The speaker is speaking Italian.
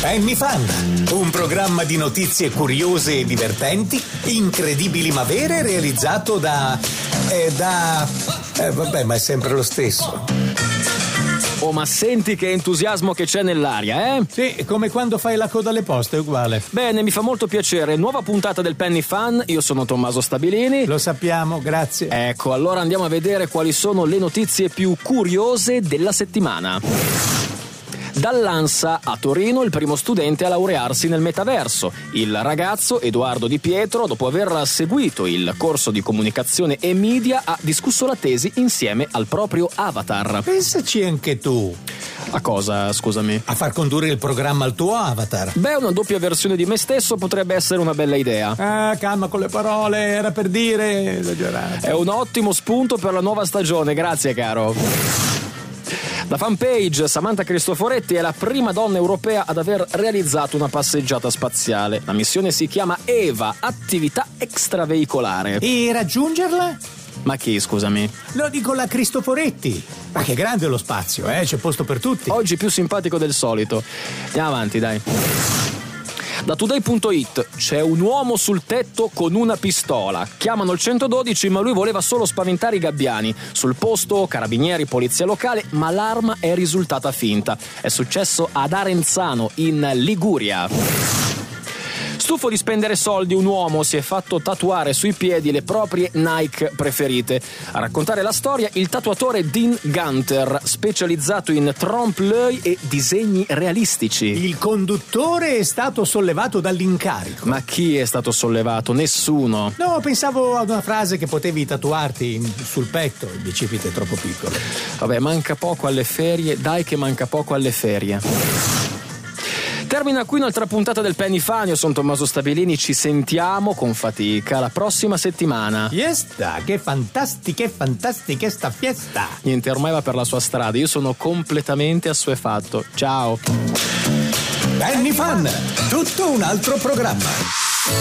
Penny Fan, un programma di notizie curiose e divertenti, incredibili ma vere, realizzato vabbè, ma è sempre lo stesso. Oh, ma senti che entusiasmo che c'è nell'aria, eh? Sì, come quando fai la coda alle poste, è uguale. Bene, mi fa molto piacere. Nuova puntata del Penny Fan, io sono Tommaso Stabilini. Lo sappiamo, grazie. Ecco, allora andiamo a vedere quali sono le notizie più curiose della settimana. Dall'ANSA a Torino il primo studente a laurearsi nel metaverso. Il ragazzo Edoardo Di Pietro, dopo aver seguito il corso di comunicazione e media, ha discusso la tesi insieme al proprio avatar. Pensaci anche tu. A cosa, scusami? A far condurre il programma al tuo avatar. Beh, una doppia versione di me stesso potrebbe essere una bella idea. Ah, calma con le parole, era per dire esagerato. È un ottimo spunto per la nuova stagione, grazie caro. La fanpage Samantha Cristoforetti è la prima donna europea ad aver realizzato una passeggiata spaziale. La missione si chiama EVA, attività extraveicolare. E raggiungerla? Ma chi, scusami? Lo dico la Cristoforetti. Ma che grande lo spazio, c'è posto per tutti. Oggi più simpatico del solito. Andiamo avanti, dai. Da Today.it c'è un uomo sul tetto con una pistola. Chiamano il 112, ma lui voleva solo spaventare i gabbiani. Sul posto carabinieri, polizia locale, ma l'arma è risultata finta. È successo ad Arenzano, in Liguria. Stufo di spendere soldi, un uomo si è fatto tatuare sui piedi le proprie Nike preferite. A raccontare la storia il tatuatore Dean Gunter, specializzato in trompe-l'œil e disegni realistici. Il conduttore è stato sollevato dall'incarico. Ma chi è stato sollevato? Nessuno. No, pensavo ad una frase che potevi tatuarti sul petto, il bicipite è troppo piccolo. Vabbè, manca poco alle ferie, dai che manca poco alle ferie. Termina qui un'altra puntata del Penny Fan, io sono Tommaso Stabilini, ci sentiamo con fatica la prossima settimana. Fiesta, che fantastica sta fiesta. Niente, ormai va per la sua strada, io sono completamente assuefatto. Ciao. Penny Fan, tutto un altro programma.